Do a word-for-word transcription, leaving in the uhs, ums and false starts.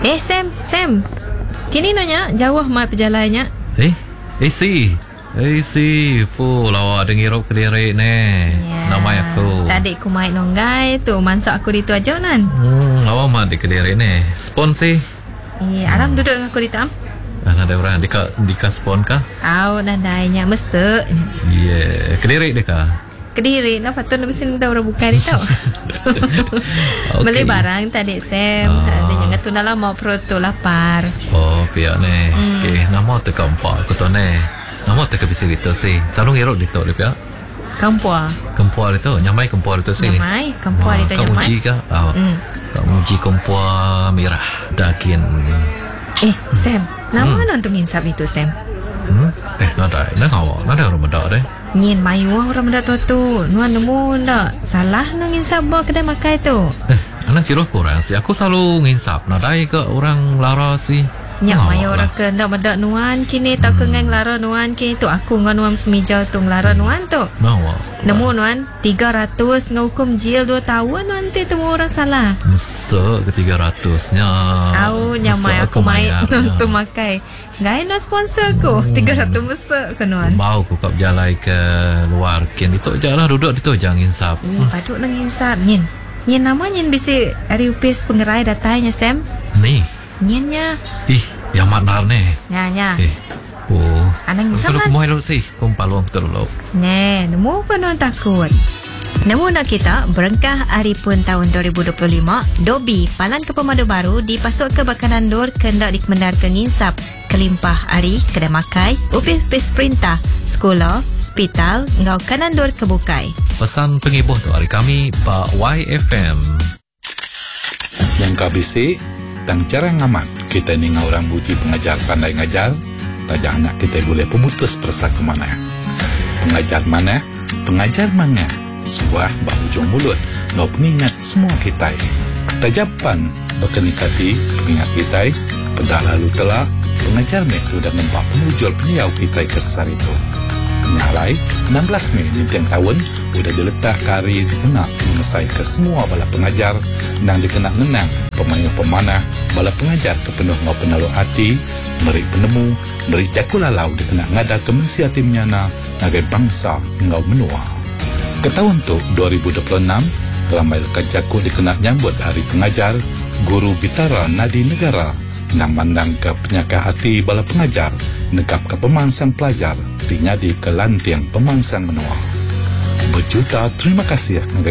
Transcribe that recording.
Eh Sam, Sam. Kini nanya jauh mai perjalannya. Eh, eh si. Eh si, pu lawa dengi rok kediri ne. Yeah. Nama aku. Tadi aku mai nonggai tu, mansak aku di tu aja nan. Hmm, lawa mah di kediri ne. Spon si. Eh, aram hmm. duduk dengan aku di tam. Ah, ada orang dika dika spon kah? Au, nadainya mesek. Yeah, kediri deka. Kediri, nak patut nak mesin dah orang buka ni tau. Okay. Beli barang tadi Sam. Ah. Ada yang tu nak lama perut tu lapar. Oh, pihak ni. Hmm. Okay, nama teka empat aku tu ni. Nama teka bisa gitu sih. Selalu ngerok dito dia pihak. Kampua. Kempua itu, nyamai kempua itu sih. Nyamai, kampua itu Kau nyamai. uji kah? Ah, Hmm. kau uji kempua merah daging. Eh, Sam. Nama Hmm. hmm. untuk nginsap itu Sam. Hmm? Eh, nada, nada awak, nada orang benda deh. Nyin mayu orang benda tu tu. Nuan nemu ndak? Salah nang nginsap bawa kedai makai tu. Eh, anak kira kurang sih. Aku selalu nginsap. Nada ke orang lara sih. Nyak Oh, mayu lah. orang ke ndak benda nuan kini tak ke ngang lara nuan kini tu aku ngan nuan semija tu lara nuan tu. Nawa. Nemu nuan tiga ratus ngahukum jil dua tahun nanti temu orang salah. Mesek ke tiga ratusnya. Au nyamai aku main untuk makai. Ngai no sponsor aku. tiga ratus mesek ke nuan. Bau ku kap jalai ke luar kin itu je lah duduk itu jangan insap. Eh, patut nang insap nyin. Nyin nama nyin bisi ari upis pengerai datanya Sam. Ni. Nyinnya. Ih, yang maknar ni. Nya nya. Eh. Oh. Anang insap Kalau kan? ku mau elok sih, ku paluang betul lo. Ne, nemu apa nuan takut? Nemu nak kita berengkah hari pun tahun dua ribu dua puluh lima, Dobi palan ke pemadu baru dipasuk ke bakanan dor kendak dikemendar ke nginsap kelimpah hari kedai makai, upis-upis perintah, sekolah, hospital, ngau kanan dor kebukai. Pesan pengibuh tu hari kami ba Y F M. Yang K B C dan cara ngaman kita ni ngau orang uji pengajar pandai ngajar, tajak anak kita boleh pemutus persa ke mana. Pengajar mana? Pengajar mana? Sebuah bahujung mulut, no pengingat semua kita. Tajapan berkenikati pengingat kita, pada lalu telah pengajar itu dan nampak penujul penyau kita kesar itu. Nyalai enam belas Mei ninteng tahun sudah diletak kari dikena mengesai ke semua bala pengajar dan dikena ngenang pemain pemanah bala pengajar kepenuh ngau penalu hati meri penemu meri jakulalau dikena ngada kemensia timnya na nagai bangsa ngau menua. Ke tahun tu dua ribu dua puluh enam ramai lekat jaku dikena nyambut hari pengajar guru bitara nadi negara nang mandang ke penyakit hati bala pengajar negap ke pemangsang pelajar dinyadi ke lantiang pemangsang menua. Berjuta terima kasih